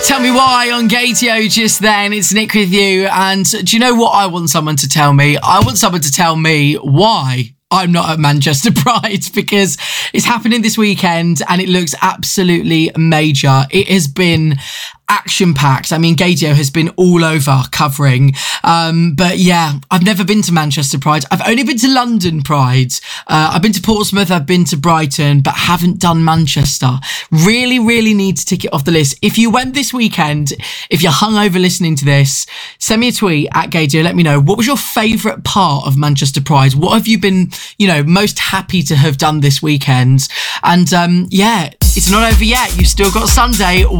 Tell Me Why on Gatio just then. It's Nick with you. And do you know what I want someone to tell me? I want someone to tell me why I'm not at Manchester Pride, because it's happening this weekend and it looks absolutely major. It has been action-packed. I mean, Gatio has been all over covering. But yeah, I've never been to Manchester Pride. I've only been to London Pride. I've been to Portsmouth, I've been to Brighton, but haven't done Manchester. Really, really need to tick it off the list. If you went this weekend, if you're hungover listening to this, send me a tweet at Gatio. Let me know, what was your favourite part of Manchester Pride? What have you been, most happy to have done this weekend? And yeah, it's not over yet. You've still got Sunday.